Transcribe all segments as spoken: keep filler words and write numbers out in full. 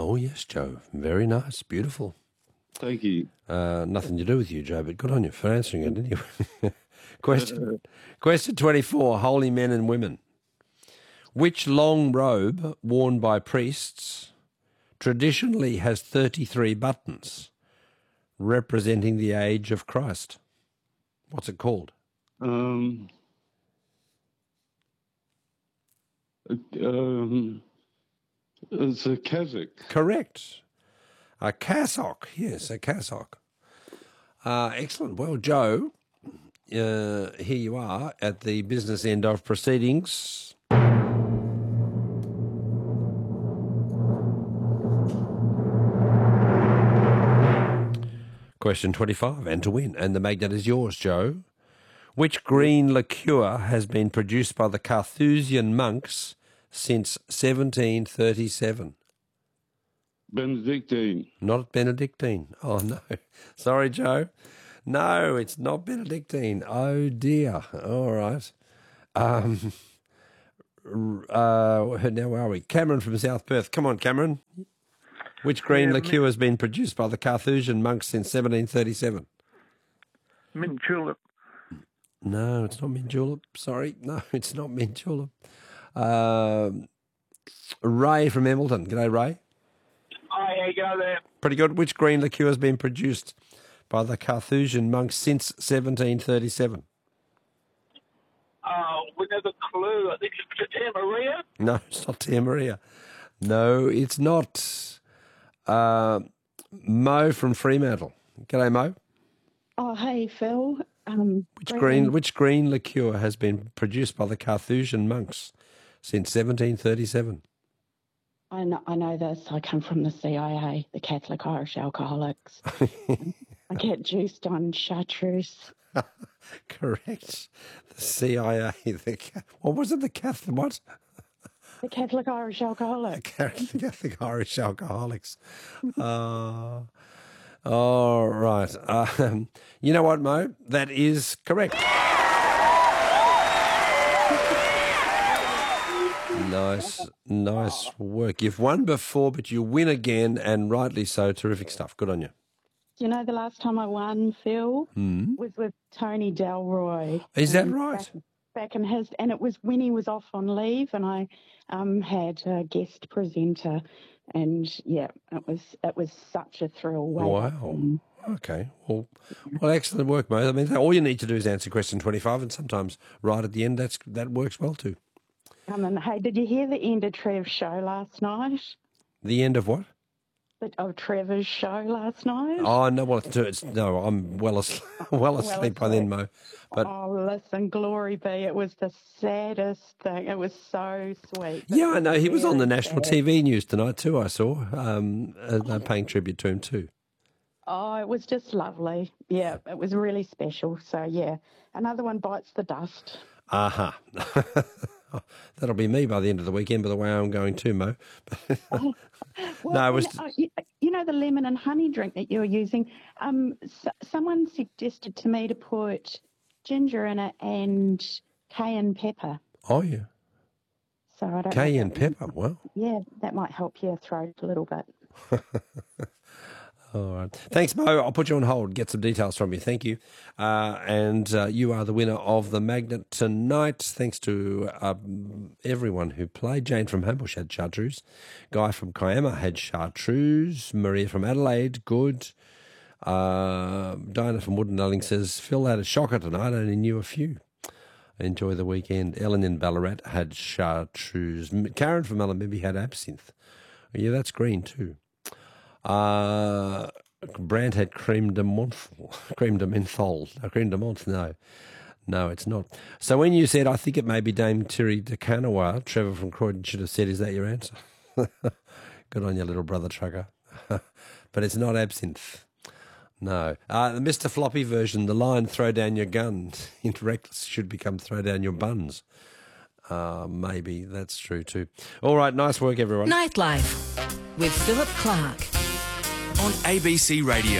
Oh, yes, Joe. Very nice. Beautiful. Thank you. Uh, nothing to do with you, Joe, but good on you for answering it anyway. question, question twenty-four, holy men and women. Which long robe worn by priests traditionally has thirty-three buttons, representing the age of Christ? What's it called? Um, um, it's a cassock. Correct. A cassock. Yes, a cassock. Uh, excellent. Well, Joe, uh, here you are at the business end of proceedings. Question twenty-five, and to win. And the magnet is yours, Joe. Which green liqueur has been produced by the Carthusian monks since seventeen thirty-seven? Benedictine. Not Benedictine. Oh, no. Sorry, Joe. No, it's not Benedictine. Oh, dear. All right. Um, uh, now where are we? Cameron from South Perth. Come on, Cameron. Which green Yeah, liqueur mint, has been produced by the Carthusian monks since seventeen thirty-seven? mint julep. No, it's not mint julep. Sorry. No, it's not mint julep. Um, Ray from Embleton. G'day, Ray. Oh, yeah, go there. Pretty good. Which green liqueur has been produced by the Carthusian monks since seventeen thirty-seven? Oh, we have a clue. I think it's Tia Maria. No, it's not Tia Maria. No, it's not. Uh, Mo from Fremantle. G'day, Mo. Oh, hey, Phil. Um, Which green which green liqueur has been produced by the Carthusian monks since seventeen thirty-seven? I know, I know this. I come from the C I A, the Catholic Irish Alcoholics. I get juiced on chartreuse. Correct. The C I A. The, what was it? The Catholic what? The Catholic Irish Alcoholics. The Catholic Irish Alcoholics. Uh, all right. Um, you know what, Mo? That is correct. Nice, nice work. You've won before, but you win again, and rightly so. Terrific stuff. Good on you. You know, the last time I won, Phil, Hmm? was with Tony Delroy. Is that Um, right? Back, back in his, and it was when he was off on leave, and I um, had a guest presenter, and yeah, it was it was such a thrill. Way back Wow. then. Okay. Well, well, excellent work, Mo. I mean, all you need to do is answer question twenty-five, and sometimes right at the end, that's that works well too. Um, and hey, did you hear the end of Trev's show last night? The end of what? The, of Trevor's show last night? Oh no, well, it's, it's no, I'm well asleep, well asleep by then, Mo. But oh, listen, glory be, it was the saddest thing. It was so sweet. yeah, I know he was on the Very national sad. T V news tonight too. I saw. Um, uh, they're paying tribute to him too. Oh, it was just lovely. Yeah, it was really special. So yeah, another one bites the dust. Aha. That'll be me by the end of the weekend, by the way I'm going too, Mo. Well, No, it was- you, know, you, you know the lemon and honey drink that you're using. Um, s- someone suggested to me to put ginger in it and cayenne pepper. Oh yeah, So I don't know if cayenne that- pepper. Well, Yeah, that might help your throat a little bit. all right. Thanks, Mo. I'll put you on hold. Get some details from you. Thank you. Uh, and uh, you are the winner of the magnet tonight. Thanks to uh, everyone who played. Jane from Hambush had chartreuse. Guy from Kiama had chartreuse. Maria from Adelaide, good. Uh, Diana from Wooden says, Phil had a shocker tonight. I only knew a few. Enjoy the weekend. Ellen in Ballarat had chartreuse. Karen from Alamimbi had absinthe. Yeah, that's green too. Uh, Brand had creme de menthol. Creme de menthol. No, creme de menthe, no. No, it's not. So when you said, I think it may be Dame Terry de Canoa, Trevor from Croydon should have said, is that your answer? Good on your little brother trucker. But it's not absinthe. No. Uh, the Mister Floppy version, the line, throw down your gun, in Reckless should become throw down your buns. Uh, maybe that's true too. All right, nice work, everyone. Nightlife with Philip Clark. On A B C Radio.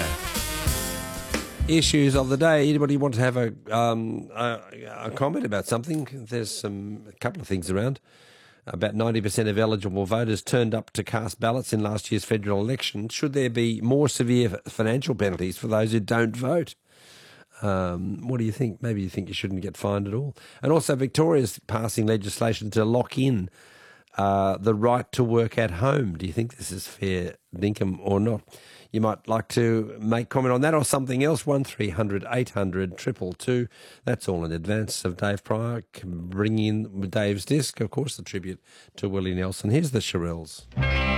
Issues of the day. Anybody want to have a um, a, a comment about something? There's some a couple of things around. About ninety percent of eligible voters turned up to cast ballots in last year's federal election. Should there be more severe financial penalties for those who don't vote? Um, what do you think? Maybe you think you shouldn't get fined at all. And also Victoria's passing legislation to lock in uh, the right to work at home. Do you think this is fair dinkum or not? You might like to make comment on that or something else. one three hundred eight hundred two two two. That's all in advance of Dave Pryor bringing in Dave's disc. Of course, the tribute to Willie Nelson. Here's the Shirelles.